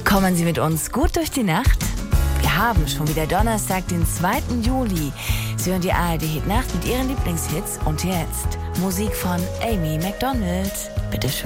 Kommen Sie mit uns gut durch die Nacht? Wir haben schon wieder Donnerstag, den 2. Juli. Sie hören die ARD Hit Nacht mit Ihren Lieblingshits und jetzt Musik von Amy Macdonald. Bitteschön.